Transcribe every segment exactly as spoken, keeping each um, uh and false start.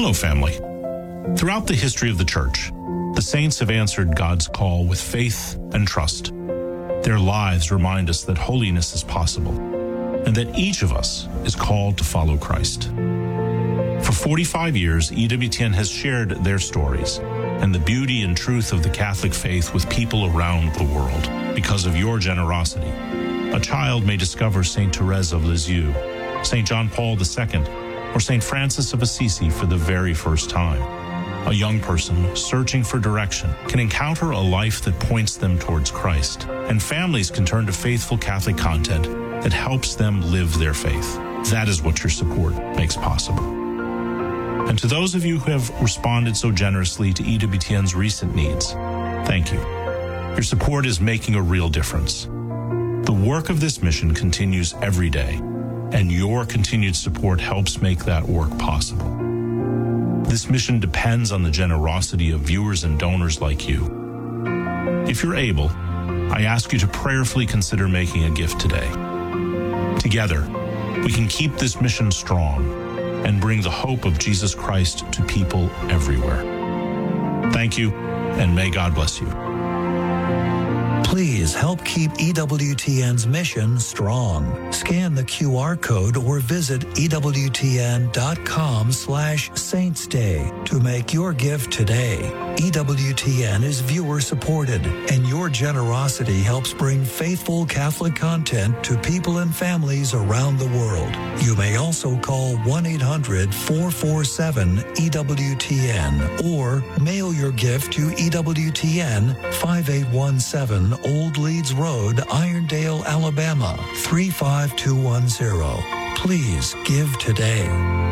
Hello, family. Throughout the history of the church, the saints have answered God's call with faith and trust. Their lives remind us that holiness is possible and that each of us is called to follow Christ. For forty-five years, E W T N has shared their stories and the beauty and truth of the Catholic faith with people around the world. Because of your generosity, a child may discover Saint Therese of Lisieux, Saint John Paul the Second, or Saint Francis of Assisi for the very first time. A young person searching for direction can encounter a life that points them towards Christ, and families can turn to faithful Catholic content that helps them live their faith. That is what your support makes possible. And to those of you who have responded so generously to E W T N's recent needs, thank you. Your support is making a real difference. The work of this mission continues every day, and your continued support helps make that work possible. This mission depends on the generosity of viewers and donors like you. If you're able, I ask you to prayerfully consider making a gift today. Together, we can keep this mission strong and bring the hope of Jesus Christ to people everywhere. Thank you, and may God bless you. Please help keep E W T N's mission strong. Scan the Q R code or visit ewtn.com slash Saints Day to make your gift today. E W T N is viewer supported, and your generosity helps bring faithful Catholic content to people and families around the world. You may also call one eight hundred four four seven E W T N or mail your gift to E W T N five eight one seven Old Leeds Road, Irondale, Alabama three five two one zero. Please give today.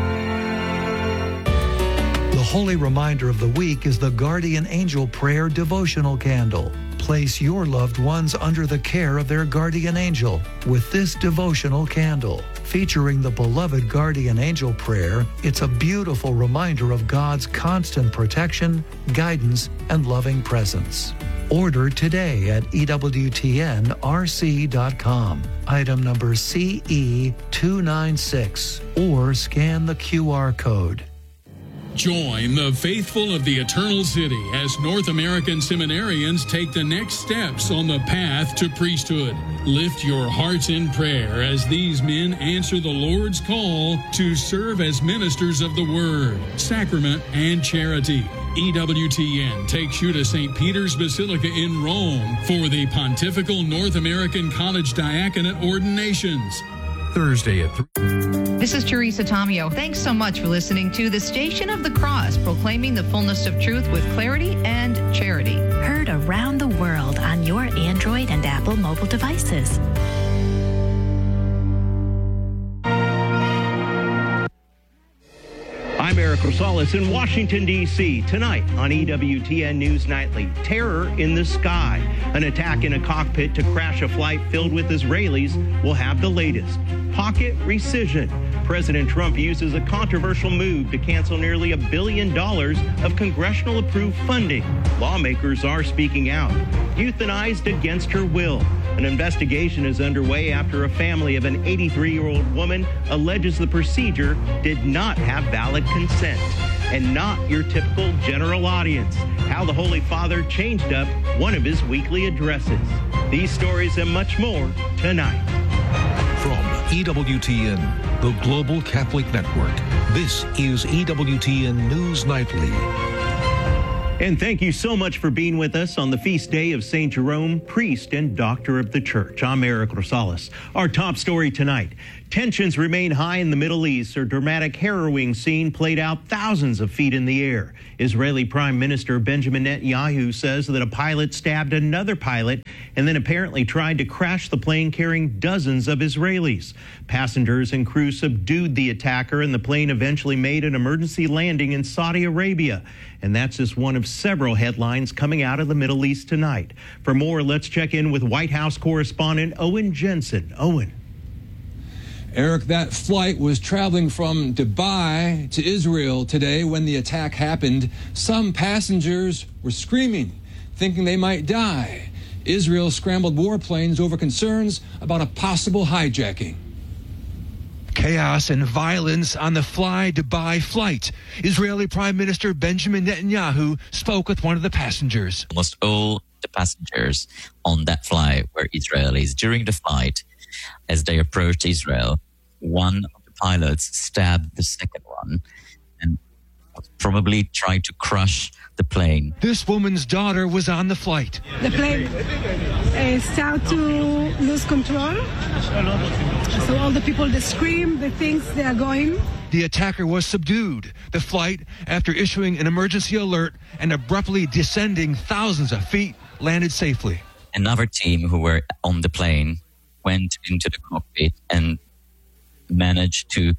The holy reminder of the week is the Guardian Angel Prayer Devotional Candle. Place your loved ones under the care of their guardian angel with this devotional candle. Featuring the beloved Guardian Angel Prayer, it's a beautiful reminder of God's constant protection, guidance, and loving presence. Order today at E W T N R C dot com. Item number C E two nine six, or scan the Q R code. Join the faithful of the Eternal City as North American seminarians take the next steps on the path to priesthood. Lift your hearts in prayer as these men answer the Lord's call to serve as ministers of the Word, sacrament, and charity. E W T N takes you to Saint Peter's Basilica in Rome for the Pontifical North American College Diaconate Ordinations. Thursday at three. This is Teresa Tomeo. Thanks so much for listening to the Station of the Cross, proclaiming the fullness of truth with clarity and charity. Heard around the world on your Android and Apple mobile devices. I'm Eric Rosales in Washington, D C Tonight on E W T N News Nightly, terror in the sky. An attack in a cockpit to crash a flight filled with Israelis. Will have the latest. Pocket rescission. President Trump uses a controversial move to cancel nearly a billion dollars of congressional-approved funding. Lawmakers are speaking out. Euthanized against her will. An investigation is underway after a family of an eighty-three-year-old woman alleges the procedure did not have valid consent. And not your typical general audience. How the Holy Father changed up one of his weekly addresses. These stories and much more tonight. From E W T N, the Global Catholic Network, this is E W T N News Nightly. And thank you so much for being with us on the feast day of Saint Jerome, priest and doctor of the church. I'm Eric Rosales. Our top story tonight. Tensions remain high in the Middle East. A dramatic harrowing scene played out thousands of feet in the air. Israeli Prime Minister Benjamin Netanyahu says that a pilot stabbed another pilot and then apparently tried to crash the plane carrying dozens of Israelis. Passengers and crew subdued the attacker, and the plane eventually made an emergency landing in Saudi Arabia. And that's just one of several headlines coming out of the Middle East tonight. For more, let's check in with White House correspondent Owen Jensen. Owen. Eric, that flight was traveling from Dubai to Israel today when the attack happened. Some passengers were screaming, thinking they might die. Israel scrambled warplanes over concerns about a possible hijacking. Chaos and violence on the Fly Dubai flight. Israeli Prime Minister Benjamin Netanyahu spoke with one of the passengers. Almost all the passengers on that flight were Israelis. During the flight, as they approached Israel, one of the pilots stabbed the second one and probably tried to crush the plane. This woman's daughter was on the flight. The plane uh, started to lose control. So all the people, they scream, they think they are going. The attacker was subdued. The flight, after issuing an emergency alert and abruptly descending thousands of feet, landed safely. Another team who were on the plane went into the cockpit and managed to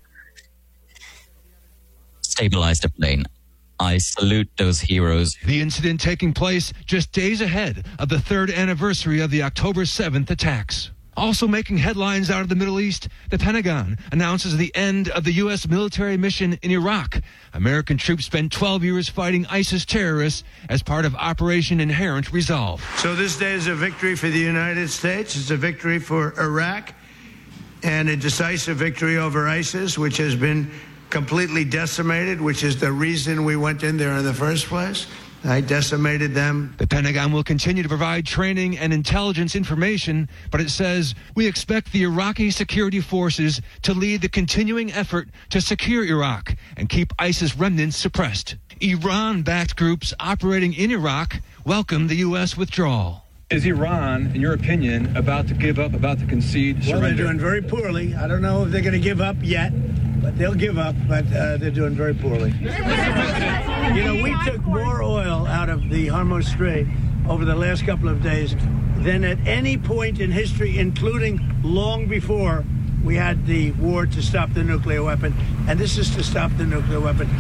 stabilize the plane. I salute those heroes. The incident taking place just days ahead of the third anniversary of the October seventh attacks. Also making headlines out of the Middle East, the Pentagon announces the end of the U S military mission in Iraq. American troops spent twelve years fighting ISIS terrorists as part of Operation Inherent Resolve. So this day is a victory for the United States. It's a victory for Iraq and a decisive victory over ISIS, which has been completely decimated, which is the reason we went in there in the first place. I decimated them. The Pentagon will continue to provide training and intelligence information, but it says we expect the Iraqi security forces to lead the continuing effort to secure Iraq and keep ISIS remnants suppressed. Iran-backed groups operating in Iraq welcome the U S withdrawal. Is Iran, in your opinion, about to give up, about to concede, surrender? Well, they're doing very poorly. I don't know if they're going to give up yet, but they'll give up, but uh, they're doing very poorly. You know, we took more oil out of the Hormuz Strait over the last couple of days than at any point in history, including long before we had the war to stop the nuclear weapon. And this is to stop the nuclear weapon.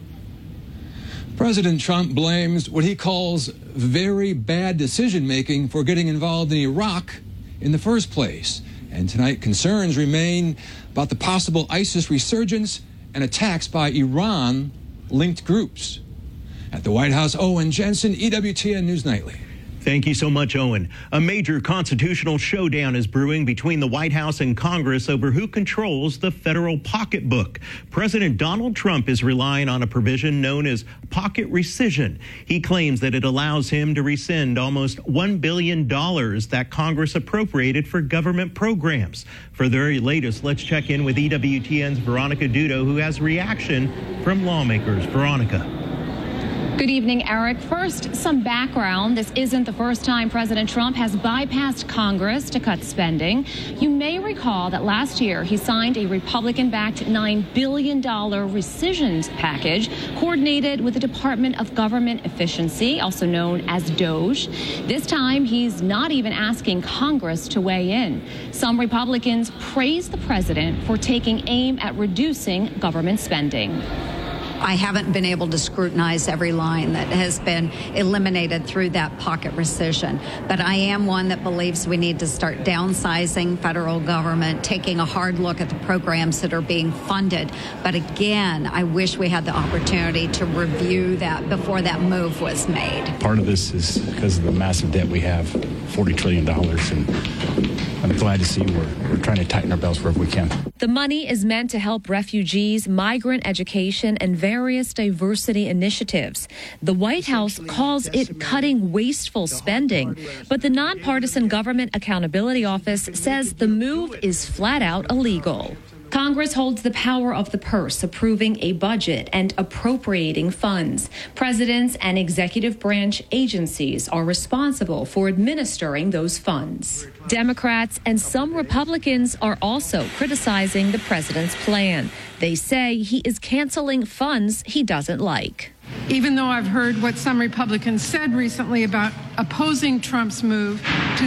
President Trump blames what he calls very bad decision-making for getting involved in Iraq in the first place. And tonight, concerns remain about the possible ISIS resurgence and attacks by Iran-linked groups. At the White House, Owen Jensen, E W T N News Nightly. Thank you so much, Owen. A major constitutional showdown is brewing between the White House and Congress over who controls the federal pocketbook. President Donald Trump is relying on a provision known as pocket rescission. He claims that it allows him to rescind almost one billion dollars that Congress appropriated for government programs. For the very latest, let's check in with E W T N's Veronica Dudo, who has reaction from lawmakers. Veronica. Good evening, Eric. First, some background. This isn't the first time President Trump has bypassed Congress to cut spending. You may recall that last year he signed a Republican-backed nine billion dollars rescission package coordinated with the Department of Government Efficiency, also known as DOGE. This time, he's not even asking Congress to weigh in. Some Republicans praise the president for taking aim at reducing government spending. I haven't been able to scrutinize every line that has been eliminated through that pocket rescission. But I am one that believes we need to start downsizing federal government, taking a hard look at the programs that are being funded. But again, I wish we had the opportunity to review that before that move was made. Part of this is because of the massive debt we have, forty trillion dollars, and I'm glad to see we're, we're trying to tighten our belts wherever we can. The money is meant to help refugees, migrant education, and various diversity initiatives. The White House calls it cutting wasteful spending, but the nonpartisan Government Accountability Office says the move is flat out illegal. Congress holds the power of the purse, approving a budget and appropriating funds. Presidents and executive branch agencies are responsible for administering those funds. Democrats and some Republicans are also criticizing the president's plan. They say he is canceling funds he doesn't like. Even though I've heard what some Republicans said recently about opposing Trump's move to